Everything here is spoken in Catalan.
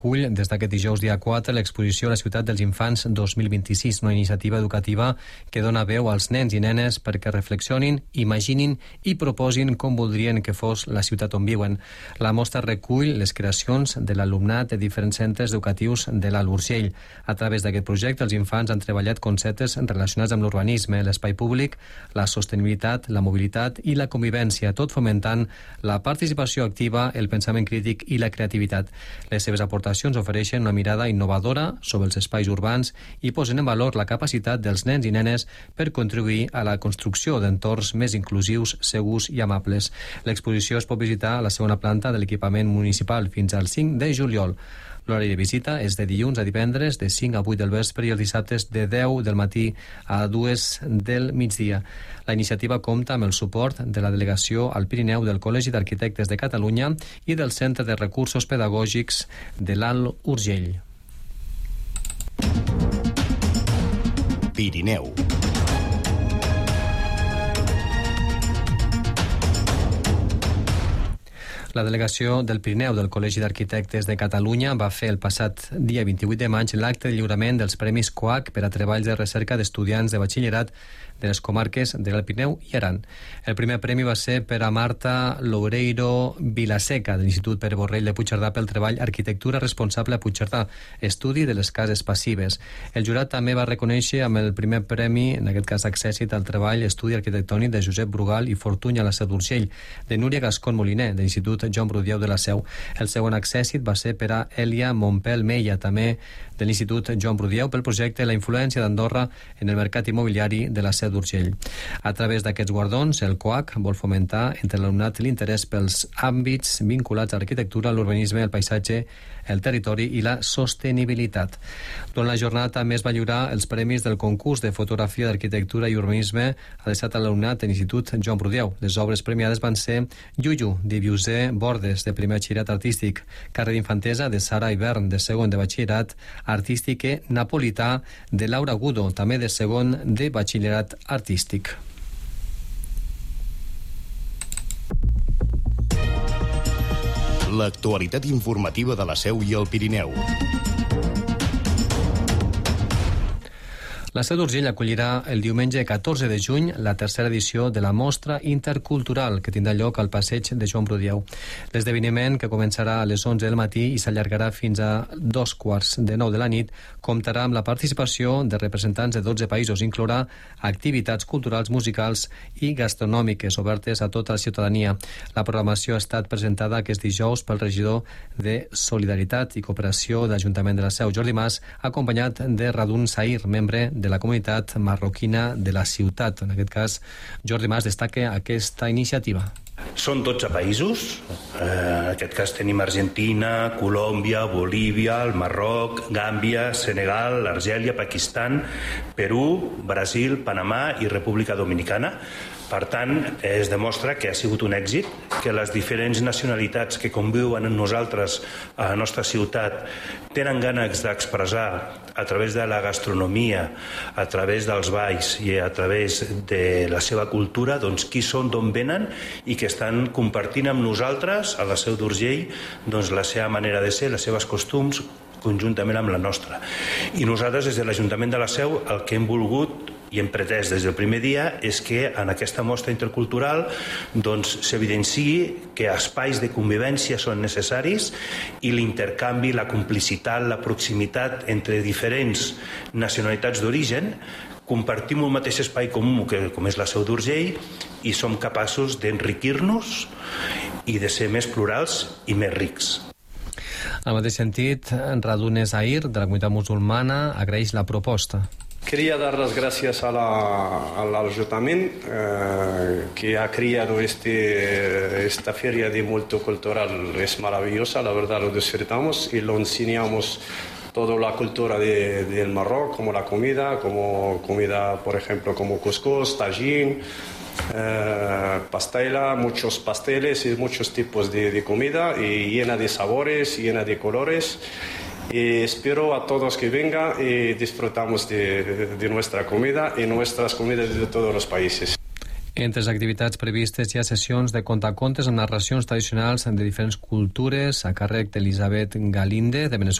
Acull des d'aquest dijous dia 4 l'exposició a la Ciutat dels Infants 2026, una iniciativa educativa que dona veu als nens i nenes perquè reflexionin, imaginin i proposin com voldrien que fos la ciutat on viuen. La mostra recull les creacions de l'alumnat de diferents centres educatius de l'Alt Urgell. A través d'aquest projecte, els infants han treballat conceptes relacionats amb l'urbanisme, l'espai públic, la sostenibilitat, la mobilitat i la convivència, tot fomentant la participació activa, el pensament crític i la creativitat. Les seves aportacions ofereixen una mirada innovadora sobre els espais urbans i posen en valor la capacitat dels nens i nenes per contribuir a la construcció d'entorns més inclusius, segurs i amables. L'exposició es pot visitar a la segona planta de l'equipament municipal fins al 5 de juliol. L'horari de visita és de dilluns a divendres, de 5 a 8 del vespre, i els dissabtes de 10 del matí a 2 del migdia. La iniciativa compta amb el suport de la delegació al Pirineu del Col·legi d'Arquitectes de Catalunya i del Centre de Recursos Pedagògics de l'Alt Urgell. Pirineu. La delegació del Pirineu del Col·legi d'Arquitectes de Catalunya va fer el passat dia 28 de maig l'acte de lliurament dels Premis COAC per a treballs de recerca d'estudiants de batxillerat de les comarques de l'Alt Pirineu i Aran. El primer premi va ser per a Marta Loureiro Vilaseca, de l'Institut Pere Borrell de Puigcerdà, pel treball Arquitectura responsable a Puigcerdà, estudi de les cases passives. El jurat també va reconèixer amb el primer premi, en aquest cas accèssit al treball Estudi arquitectònic de Josep Brugal i Fortuny a la Seu d'Urgell, de Núria Gascon Moliner, de l'Institut Joan Brudieu de la Seu. El segon accèssit va ser per a Elia Montpel Meia, també de l'Institut Joan Brudieu, pel projecte La influència d'Andorra en el mercat immobiliari de la Seu d'Urgell. A través d'aquests guardons, el COAC vol fomentar entre l'alumnat l'interès pels àmbits vinculats a l'arquitectura, l'urbanisme, el paisatge, el territori i la sostenibilitat. Durant la jornada també es va lliurar els premis del concurs de fotografia d'arquitectura i urbanisme adreçat a l'alumnat de l'Institut Joan Brudieu. Les obres premiades van ser Yuyu, de Viuser Bordes, de primer batxillerat artístic, Carrer d'Infantesa, de Sara Ibern, de segon de batxillerat artístic, i Napolità, de Laura Gudo, també de segon de batxillerat artístic. L'actualitat informativa de la Seu i el Pirineu. La Seu d'Urgell acollirà el diumenge 14 de juny la tercera edició de la Mostra Intercultural, que tindrà lloc al passeig de Joan Brudieu. L'esdeveniment, que començarà a les 11 del matí i s'allargarà fins a 2:45 de la nit, comptarà amb la participació de representants de 12 països. Inclourà activitats culturals, musicals i gastronòmiques obertes a tota la ciutadania. La programació ha estat presentada aquest dijous pel regidor de Solidaritat i Cooperació de l'Ajuntament de la Seu, Jordi Mas, acompanyat de Radun Sair, membre de la comunitat marroquina de la ciutat. En aquest cas, Jordi Mas destaca aquesta iniciativa. Són 12 països, en aquest cas tenim Argentina, Colòmbia, Bolívia, el Marroc, Gàmbia, Senegal, Argèlia, Pakistan, Perú, Brasil, Panamà i República Dominicana. Per tant, es demostra que ha sigut un èxit, que les diferents nacionalitats que conviuen amb nosaltres a la nostra ciutat tenen ganes d'expressar a través de la gastronomia, a través dels balls i a través de la seva cultura, doncs qui són, d'on venen, i que estan compartint amb nosaltres a la Seu d'Urgell doncs la seva manera de ser, les seves costums, conjuntament amb la nostra. I nosaltres, des de l'Ajuntament de la Seu, el que hem volgut i hem pretès des del primer dia és que en aquesta mostra intercultural doncs s'evidenciï que espais de convivència són necessaris i l'intercanvi, la complicitat, la proximitat entre diferents nacionalitats d'origen, compartim un mateix espai comú com és la Seu d'Urgell i som capaços d'enriquir-nos i de ser més plurals i més rics. En el mateix sentit, Radun Sair, de la comunitat musulmana, agraeix la proposta. Quería dar las gracias al Ayuntamiento que ha creado esta feria de multicultural. Es maravillosa, la verdad lo disfrutamos y lo enseñamos toda la cultura del Marroco, como la comida, por ejemplo, como couscous, tajín, pastela, muchos pasteles y muchos tipos de comida y llena de sabores, llena de colores. Y espero a todos que vengan y disfrutamos de nuestra comida y nuestras comidas de todos los países. Entre les activitats previstes hi ha sessions de contacontes amb narracions tradicionals de diferents cultures a càrrec d'Elisabet Galinde, de Veneçuela,